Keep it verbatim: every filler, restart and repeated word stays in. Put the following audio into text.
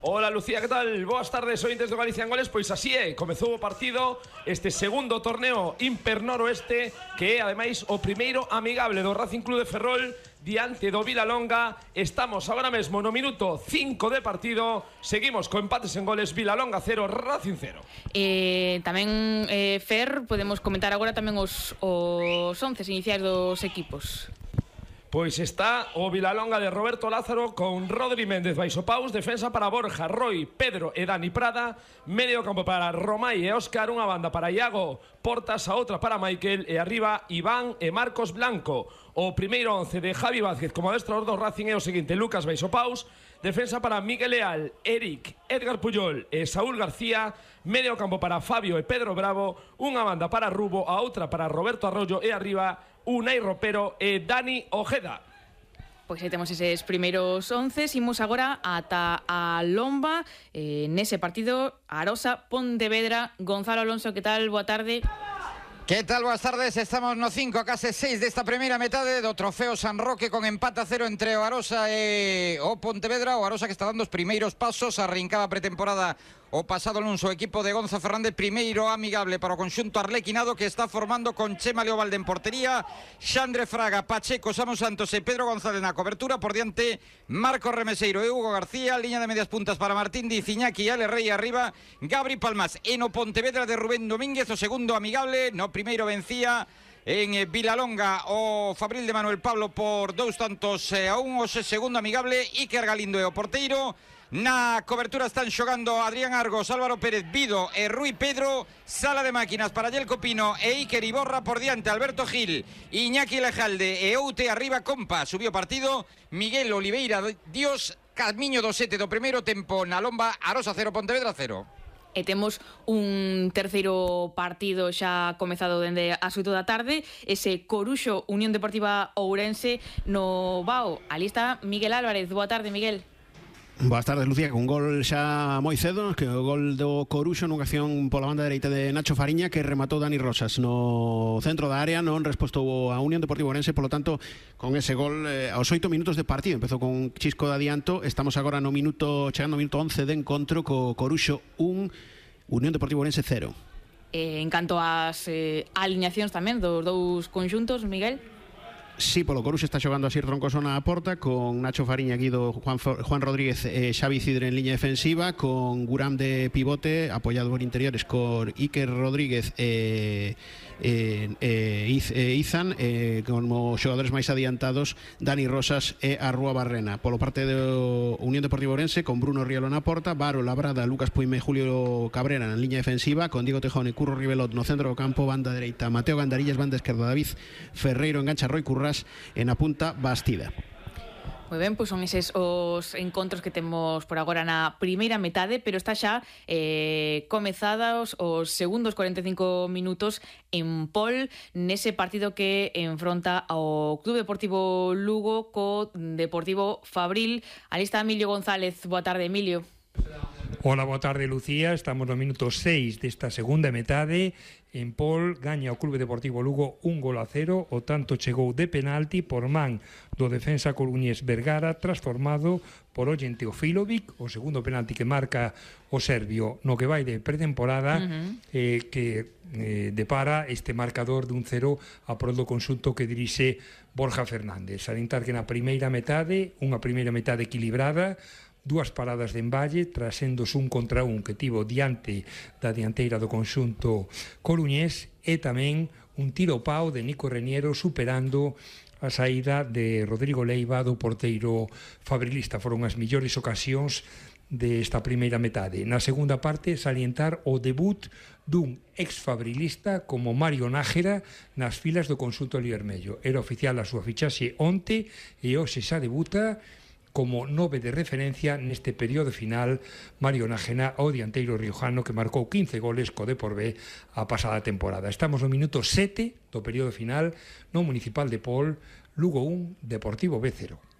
Hola Lucía, que tal? Boas tardes, ointes do Galicia en Goles. Pois así é, comezou o partido, este segundo torneo Imper Noroeste, que é ademais o primeiro amigable do Racing Club de Ferrol diante do Vilalonga. Estamos agora mesmo no minuto cinco de partido. Seguimos co empates en goles, Vilalonga cero, Racing cero. eh, Tamén, eh, Fer, podemos comentar agora tamén os, os once iniciais dos equipos. Pois está o Vilalonga de Roberto Lázaro con Rodri Méndez baixo paus, defensa para Borja, Roy, Pedro e Dani Prada, medio campo para Romai e Óscar, unha banda para Iago Portas, a outra para Michael e arriba Iván e Marcos Blanco. O primeiro once de Javi Vázquez como adestrador do Racing é o seguinte: Lucas baixo paus, defensa para Miguel Leal, Eric, Edgar Puyol e Saúl García, medio campo para Fabio e Pedro Bravo, unha banda para Rubo, a outra para Roberto Arroyo e arriba Unai Ropero e Dani Ojeda. Pois aí temos eses primeiros once. Imos agora ata a Lomba, eh, nese partido Arosa Pontevedra. Gonzalo Alonso, que tal? Boa tarde. Que tal? Boas tardes, estamos no cinco, case seis desta primeira metade do trofeo San Roque, con empate a cero entre o Arosa e o Pontevedra. O Arosa que está dando os primeiros pasos, arrancaba a pretemporada o pasado luns o equipo de Gonzo Fernández. Primeiro amigable para o conxunto arlequinado, que está formando con Chema Leobalde en portería, Xandre Fraga, Pacheco, Samu Santos e Pedro González na cobertura. Por diante Marcos Remeseiro e Hugo García, liña de medias puntas para Martín Diz, Iñaki e Ale Rey, arriba Gabri Palmas. E no Pontevedra de Rubén Domínguez, o segundo amigable. No primeiro vencía en Vilalonga o Fabril de Manuel Pablo por dous tantos a un. O segundo amigable, Iker Galindo e o porteiro. Na cobertura están xogando Adrián Argos, Álvaro Pérez, Vido e Rui Pedro. Sala de máquinas para Yelko Pino e Iker Iborra. Por diante Alberto Gil, Iñaki Lejalde e Oute. Arriba Compa, subió partido Miguel Oliveira Dios. Camiño do sete do primeiro tempo na Lomba. Arosa cero, Pontevedra cero. E temos un terceiro partido xa comezado dende as oito da tarde, ese Coruxo Unión Deportiva Ourense no Vao. Ali está Miguel Álvarez. Boa tarde, Miguel. Boas tardes, Lucía, con gol xa moi cedo, que o gol do Coruxo nunha acción pola banda dereita de Nacho Fariña, que rematou Dani Rosas no centro da área, non respostou a Unión Deportiva Ourense. Polo tanto, con ese gol eh, aos oito minutos de partido, empezou con chisco de adianto. Estamos agora no minuto, chegando ao minuto once de encontro, co Coruxo un, Unión Deportiva Ourense cero. Eh, en canto ás eh, alineacións tamén dos dous conxuntos, Miguel. Sí, polo Coruxo está xogando así Troncoso na porta, con Nacho Fariña, Guido, Juan, Juan Rodríguez e eh, Xavi Cidre en liña defensiva, con Guram de pivote, apoiado por interiores con Iker Rodríguez e eh, eh, Iz, eh, Izan, eh, como xogadores máis adiantados Dani Rosas e Arrúa Barrena. Polo parte do Unión Deportiva Ourense, con Bruno Rielo na porta, Varo, Labrada, Lucas Puime, Julio Cabrera en liña defensiva, con Diego Tejón e Curro Rivelot no centro do campo. Banda dereita Mateo Gandarillas, banda esquerda David Ferreiro, engancha Roy Currás en a punta Bastida. Moi ben, pois son eses os encontros que temos por agora na primeira metade, pero está xa eh, comezados os segundos cuarenta e cinco minutos en Pol, nese partido que enfronta ao Club Deportivo Lugo co Deportivo Fabril. Ali está Emilio González. Boa tarde, Emilio. Hola, boa tarde, Lucía. Estamos no minuto seis desta segunda metade. En Pol gaña o Clube Deportivo Lugo un gol a cero. O tanto chegou de penalti por man do defensa coruñés Vergara, transformado por Oyen Teofilovic. O segundo penalti que marca o serbio no que vai de pretemporada, uh-huh. eh, que eh, depara este marcador dun cero a prol do conxunto que dirixe Borja Fernández. Salientar que na primeira metade, unha primeira metade equilibrada, dúas paradas de emballe, traséndose un contra un que tivo diante da dianteira do conxunto coruñés, e tamén un tiro pau de Nico Reniero superando a saída de Rodrigo Leiva, do porteiro fabrilista. Foron as millores ocasións desta primeira metade. Na segunda parte, salientar o debut dun ex-fabrilista como Mario Nájera nas filas do conxunto Liermello. Era oficial a súa fichaxe onte e hoxe xa debuta como nove de referencia neste período final Mario Nájera, o dianteiro riojano que marcou quince goles co Depor B a pasada temporada. Estamos no minuto sete do período final no Municipal de Pol. Lugo un, Deportivo B cero.